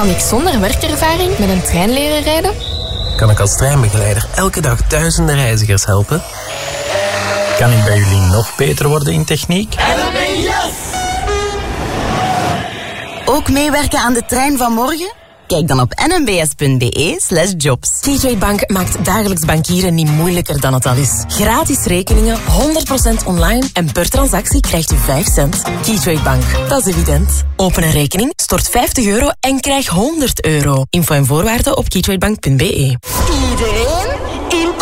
Kan ik zonder werkervaring met een trein leren rijden? Kan ik als treinbegeleider elke dag duizenden reizigers helpen? Kan ik bij jullie nog beter worden in techniek? Ook meewerken aan de trein van morgen? Kijk dan op nmbs.be/jobs. Keytrade Bank maakt dagelijks bankieren niet moeilijker dan het al is. Gratis rekeningen, 100% online en per transactie krijgt u 5 cent. Keytrade Bank, dat is evident. Open een rekening, stort €50 en krijg €100. Info en voorwaarden op keytradebank.be. Iedereen in